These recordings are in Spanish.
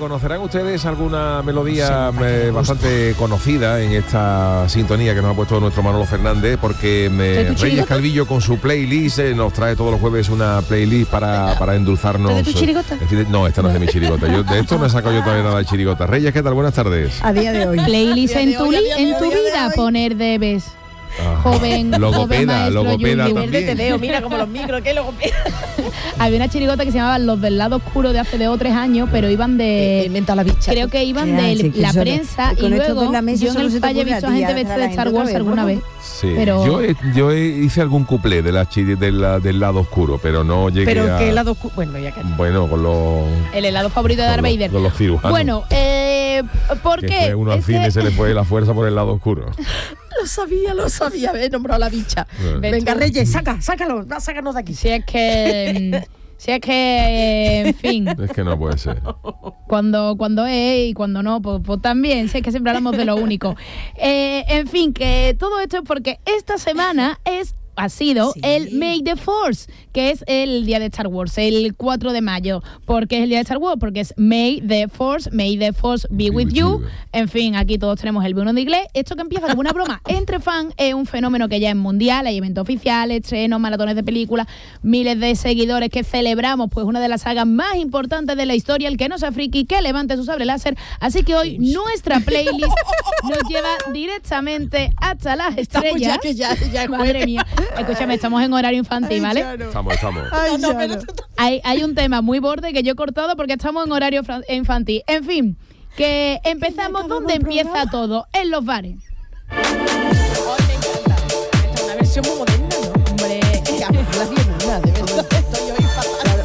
reconocerán ustedes alguna melodía bastante conocida en esta sintonía que nos ha puesto nuestro Manolo Fernández, porque Reyes Calvillo con su playlist nos trae todos los jueves una playlist para endulzarnos. ¿Es de tu chirigota? No, esta no es de mi chirigota. De esto no he sacado yo todavía nada de chirigota. Reyes, ¿qué tal? Buenas tardes. A día de hoy. Playlist en tu vida poner debes. Joven logopeda también. Te veo, mira como los micros, qué logopeda. Había una chirigota que se llamaba Los del lado oscuro de hace 2 o 3 años, pero iban de inventa la bicha. Creo que iban de la prensa y luego yo en el fallo he visto a gente vestida de Star Wars alguna vez. Sí. Pero yo hice algún cuplé de del lado oscuro, pero no llegué pero qué lado oscuro. Bueno, con los el helado favorito de Darth Vader. Con los cirujanos. Bueno, ¿por qué? Uno al cine se le fue la fuerza por el lado oscuro. Lo sabía, he nombrado la bicha. Venga, Reyes, sácanos de aquí. Si es que, en fin. Es que no puede ser. Cuando es y cuando no, pues también. Si es que siempre hablamos de lo único. En fin, que todo esto es porque esta semana ha sido el May the Force, que es el día de Star Wars, el 4 de mayo. ¿Por qué es el día de Star Wars? Porque es May the Force be with you. En fin, aquí todos tenemos el B1 de inglés. Esto que empieza como una broma entre fans es un fenómeno que ya es mundial. Hay eventos oficiales, estrenos, maratones de películas, miles de seguidores que celebramos pues una de las sagas más importantes de la historia. El que no sea friki, que levante su sable láser. Así que hoy nuestra playlist nos lleva directamente hasta las estrellas. Ya Madre mía. Escúchame, estamos en horario infantil, ¿vale? Estamos. Hay un tema muy borde que yo he cortado porque estamos en horario infantil. En fin, que empezamos donde empieza todo, en los bares. Me encanta. Esta es una versión muy moderna, ¿no? Hombre, de verdad. Estoy hoy fatal.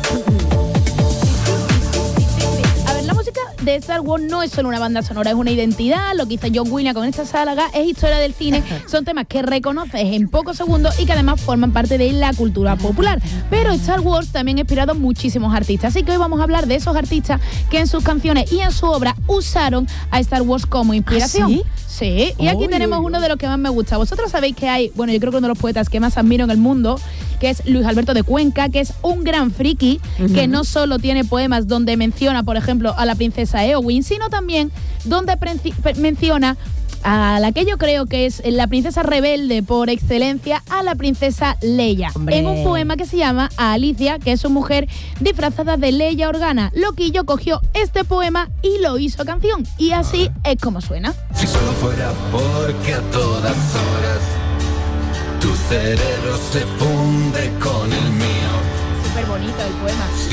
A ver, la música de Star Wars no es solo una banda sonora, es una identidad. Lo que hizo John Williams con esta saga es historia del cine. Son temas que reconoces en pocos segundos y que además forman parte de la cultura popular. Pero Star Wars también ha inspirado a muchísimos artistas. Así que hoy vamos a hablar de esos artistas que en sus canciones y en su obra usaron a Star Wars como inspiración. ¿Ah, sí? Sí, y aquí tenemos uno de los que más me gusta. Vosotros sabéis que hay, bueno, yo creo que uno de los poetas que más admiro en el mundo, que es Luis Alberto de Cuenca, que es un gran friki, que no solo tiene poemas donde menciona, por ejemplo, a la princesa Eowyn, sino también donde menciona a la que yo creo que es la princesa rebelde por excelencia, a la princesa Leia. ¡Hombre! En un poema que se llama A Alicia, que es su mujer disfrazada de Leia Organa. Loquillo cogió este poema y lo hizo canción. Y así es como suena. Si solo fuera porque a todas horas tu cerebro se funde con el mío. Súper bonito el poema.